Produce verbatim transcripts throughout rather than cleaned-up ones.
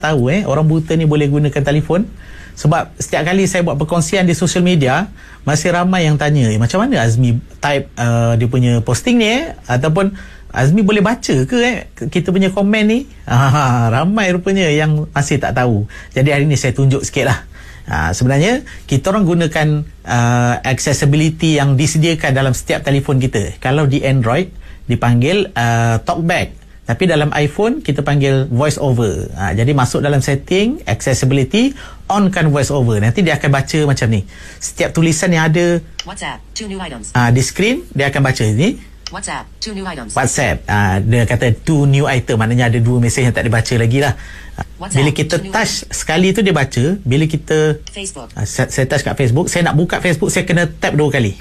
tahu eh orang buta ni boleh gunakan telefon. Sebab setiap kali saya buat perkongsian di social media, masih ramai yang tanya, eh, macam mana Azmi type uh, dia punya posting ni eh? Ataupun Azmi boleh baca ke eh kita punya komen ni? Ah, ramai rupanya yang masih tak tahu. Jadi hari ni saya tunjuk sikit lah. Uh, sebenarnya kita orang gunakan uh, accessibility yang disediakan dalam setiap telefon kita. Kalau di Android dipanggil uh, talkback, tapi dalam iPhone kita panggil voice over. Uh, jadi masuk dalam setting accessibility, onkan voice over. Nanti dia akan baca macam ni. Setiap tulisan yang ada WhatsApp, two new items. Uh, di screen dia akan baca ni. WhatsApp, two new items. WhatsApp, uh, dia kata two new item, maknanya ada dua mesej yang tak dibaca lagi lah. Uh, bila kita touch sekali tu dia baca. Bila kita Facebook, uh, saya, saya touch kat Facebook, saya nak buka Facebook, saya kena tap dua kali.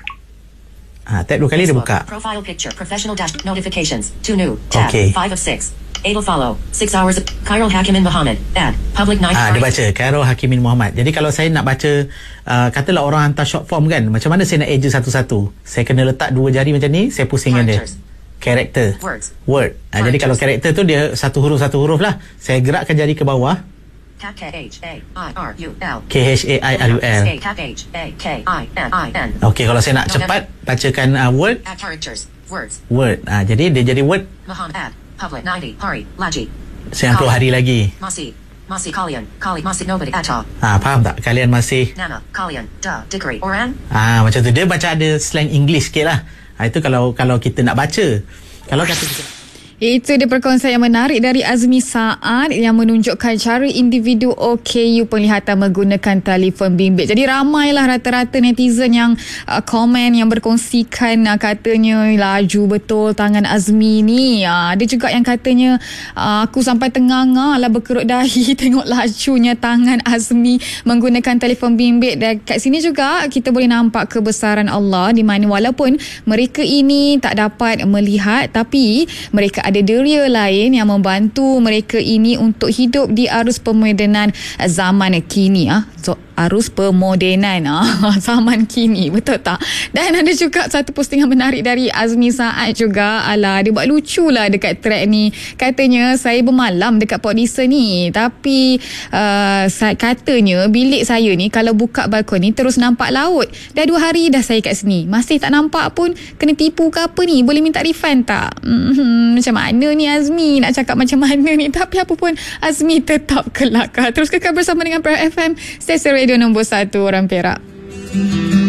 uh, Tap dua kali Facebook, dia buka. Profile picture, professional dash, notifications, two new, tab, Okay. five of six. Able follow, six hours of Khairul Hakimin Muhammad, add, public night. Ah, dia baca Khairul Hakimin Muhammad. Jadi kalau saya nak baca, uh, katalah orang hantar short form kan, macam mana saya nak eja satu-satu? Saya kena letak dua jari macam ni, saya pusingkan dia. Character. Words. Word. Ah, jadi kalau character tu dia satu huruf satu huruf lah. Saya gerakkan jari ke bawah. K H A I R U L. K H A I R U L. K H A K I N I N. Okey, kalau saya nak cepat bacakan uh, word. Add characters. Words. Word. Ah, jadi dia jadi word. Muhammad. Public ninety. Hari. Laji. sembilan puluh hari lagi. Masih. Masih kalian. Kali masih nobody at all. Ah, faham tak? Kalian masih. Nama kalian. Da. Degree. Oran. Ah, macam tu. Dia macam ada slang English sikit lah. Ah, itu kalau kalau kita nak baca. Kalau kata kita... Itu dia perkongsian yang menarik dari Azmi Saad yang menunjukkan cara individu O K U penglihatan menggunakan telefon bimbit. Jadi ramailah rata-rata netizen yang uh, komen, yang berkongsikan uh, katanya laju betul tangan Azmi ni. Uh, ada juga yang katanya uh, aku sampai tengah-ngah lah berkerut dahi tengok lajunya tangan Azmi menggunakan telefon bimbit. Dan kat sini juga kita boleh nampak kebesaran Allah di mana walaupun mereka ini tak dapat melihat, tapi mereka ada deria lain yang membantu mereka ini untuk hidup di arus pemodenan zaman kini. Ah, so, arus pemodenan ah, zaman kini, betul tak? Dan ada juga satu postingan menarik dari Azmi Saad juga. Alah, dia buat lucu lah dekat track ni. Katanya, saya bermalam dekat Port Dickson ni, tapi uh, katanya bilik saya ni kalau buka balkon ni terus nampak laut. Dah dua hari dah saya kat sini, masih tak nampak pun. Kena tipu ke apa ni? Boleh minta refund tak? Hmm, macam mana ni Azmi? Nak cakap macam mana ni? Tapi apa pun, Azmi tetap kelakar. Terus kekal bersama dengan Perak F M, stesen radio nombor satu orang Perak.